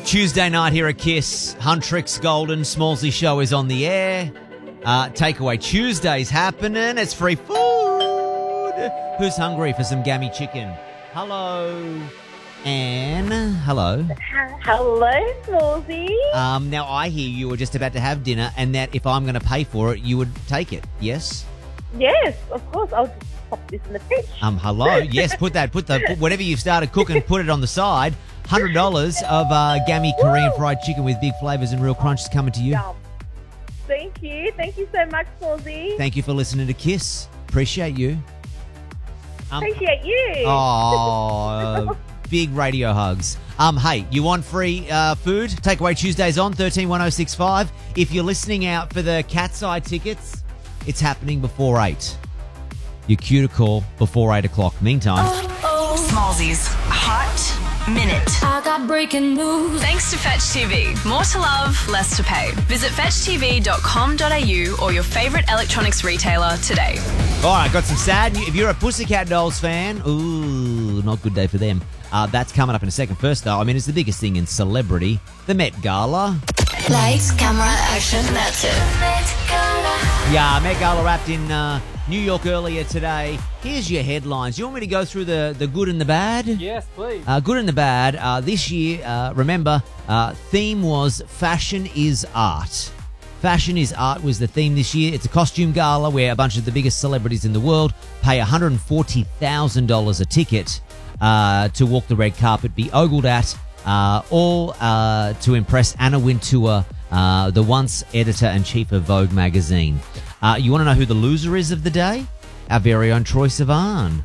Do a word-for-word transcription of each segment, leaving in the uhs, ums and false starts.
Tuesday night here at Kiss. Huntrix Golden Smallsy show is on the air. Uh, Takeaway Tuesday's happening. It's free food. Who's hungry for some gammy chicken? Hello, Anne. Hello. Hello, Smallsy. Um, now, I hear you were just about to have dinner and that if I'm going to pay for it, you would take it, yes? Yes, of course. I'll just pop this in the fridge. Um, hello. Yes, put that, put the, put whatever you've started cooking, put it on the side. one hundred dollars of uh, gammy Korean fried chicken with big flavours and real crunch is coming to you. Yum. Thank you. Thank you so much, Smallsy. Thank you for listening to Kiss. Appreciate you. Um, Appreciate you. Oh, big radio hugs. Um, hey, you want free uh, food? Takeaway Tuesdays on thirteen one oh six five. If you're listening out for the Cat's Eye tickets, it's happening before eight. You're cue to call before eight o'clock. Meantime, Smallsy's Hot Minute. I got breaking news. Thanks to Fetch T V. More to love, less to pay. Visit fetch t v dot com dot a u or your favourite electronics retailer today. all right, got some sad news. If you're a Pussycat Dolls fan, ooh, not a good day for them. Uh, that's coming up in a second. First, though, I mean, it's the biggest thing in celebrity, the Met Gala. Lights, camera, action, that's it. Yeah, Met Gala wrapped in uh, New York earlier today. Here's your headlines. You want me to go through the, the good and the bad? Yes, please. Uh, good and the bad. Uh, this year, uh, remember, uh, theme was Fashion is Art. Fashion is Art was the theme this year. It's a costume gala where a bunch of the biggest celebrities in the world pay one hundred forty thousand dollars a ticket uh, to walk the red carpet, be ogled at, uh, all uh, to impress Anna Wintour, uh, the once editor-in-chief of Vogue magazine. Uh, you want to know who the loser is of the day? Our very own Troye Sivan.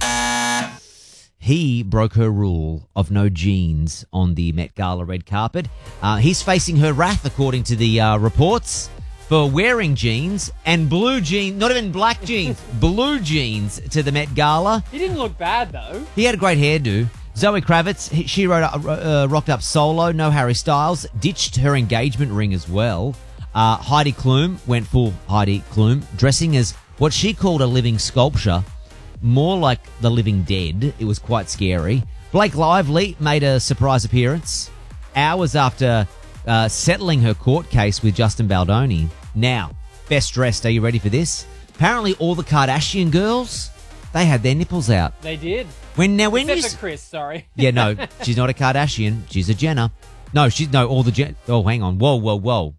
He broke her rule of no jeans on the Met Gala red carpet. Uh, he's facing her wrath, according to the uh, reports, for wearing jeans and blue jeans, not even black jeans, blue jeans to the Met Gala. He didn't look bad, though. He had a great hairdo. Zoe Kravitz, he- she wrote, uh, rocked up solo, no Harry Styles, ditched her engagement ring as well. Uh, Heidi Klum went full Heidi Klum, dressing as what she called a living sculpture, more like the living dead. It was quite scary. Blake Lively made a surprise appearance hours after uh, settling her court case with Justin Baldoni. Now, best dressed, are you ready for this? Apparently all the Kardashian girls, they had their nipples out. They did. When now when Except you for s- Chris, sorry. Yeah, no, she's not a Kardashian. She's a Jenner. No, she's no all the Jen. Oh, hang on. Whoa, whoa, whoa.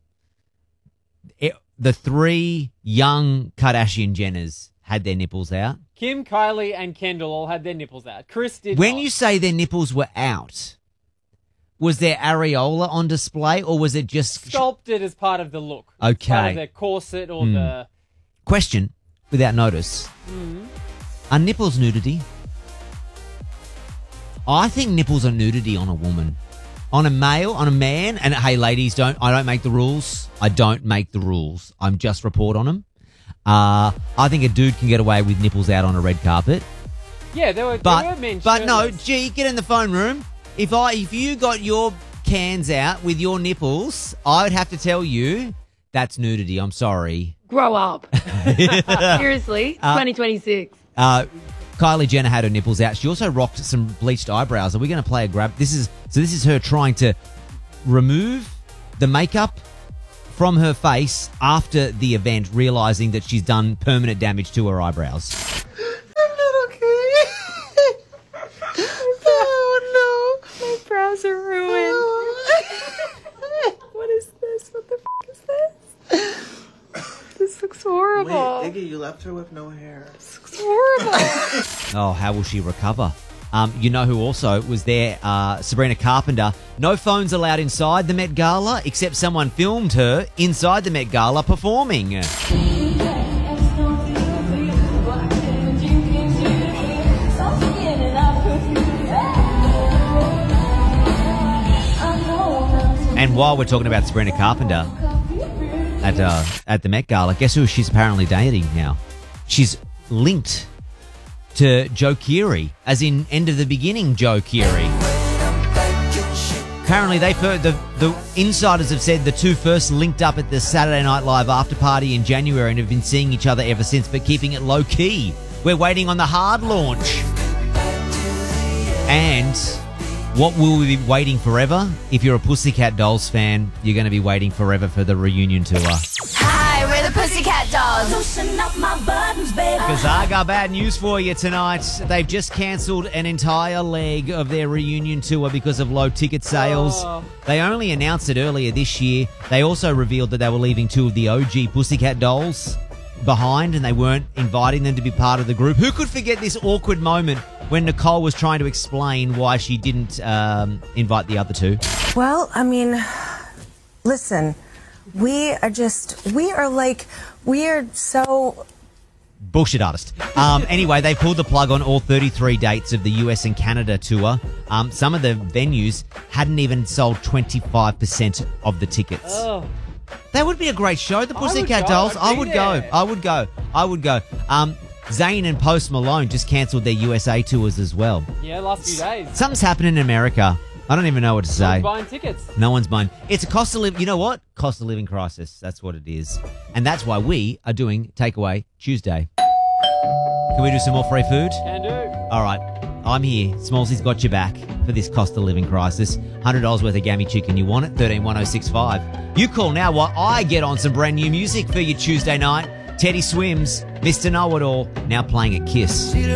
It, the three young Kardashian Jenners had their nipples out. Kim, Kylie, and Kendall all had their nipples out. Chris did When not. you say their nipples were out, was their areola on display or was it just Sculpted as part of the look. Okay. Part of their corset or the... question without notice? Are nipples nudity? I think nipples are nudity on a woman. On a male, on a man, and hey, ladies, don't I don't make the rules. I don't make the rules. I'm just report on them. Uh, I think a dude can get away with nipples out on a red carpet. Yeah, there were, But there were men but no, shirtless. gee, get in the phone room. If I if you got your cans out with your nipples, I would have to tell you that's nudity. I'm sorry. Grow up. Seriously, twenty twenty-six. Uh, Kylie Jenner had her nipples out. She also rocked some bleached eyebrows. Are we going to play a grab? This is so. This is her trying to remove the makeup from her face after the event, realizing that she's done permanent damage to her eyebrows. I'm not okay. Oh no, my brows are ruined. What is this? What the f- is this? This looks horrible. Wait, Iggy, you left her with no hair. This looks horrible. Oh, how will she recover? Um, you know who also was there? Uh, Sabrina Carpenter. No phones allowed inside the Met Gala, except someone filmed her inside the Met Gala performing. And while we're talking about Sabrina Carpenter at uh, at the Met Gala, guess who she's apparently dating now? She's linked to Joe Keery, as in end of the beginning Joe Keery. Apparently, they the the insiders have said the two first linked up at the Saturday Night Live after party in January and have been seeing each other ever since, but keeping it low key. We're waiting on the hard launch. And What will we be waiting forever? If you're a Pussycat Dolls fan, you're going to be waiting forever for the reunion tour. Hi, we're the Pussycat Dolls. Loosen up my buttons, baby. Because I got bad news for you tonight. They've just cancelled an entire leg of their reunion tour because of low ticket sales. Oh. They only announced it earlier this year. They also revealed that they were leaving two of the O G Pussycat Dolls behind and they weren't inviting them to be part of the group. Who could forget this awkward moment when Nicole was trying to explain why she didn't um, invite the other two? Well, I mean, listen, we are just, we are like, we are so... Bullshit artist. Um, anyway, they pulled the plug on all thirty-three dates of the U S and Canada tour. Um, some of the venues hadn't even sold twenty-five percent of the tickets. Oh. That would be a great show, the I would Pussycat go. Dolls. I'd I be would there. go. I would go. I would go. Um, Zayn and Post Malone just cancelled their U S A tours as well. Yeah, last few days. Something's happening in America. I don't even know what to say. Who's buying tickets? No one's buying. It's a cost of living. You know what? Cost of living crisis. That's what it is. And that's why we are doing Takeaway Tuesday. Can we do some more free food? Can do. All right. I'm here. Smallsy's got your back for this cost of living crisis. one hundred dollars worth of gammy chicken. You want it? thirteen one oh six five. You call now while I get on some brand new music for your Tuesday night. Teddy Swims, Mister Know-It-All, now playing at Kiss.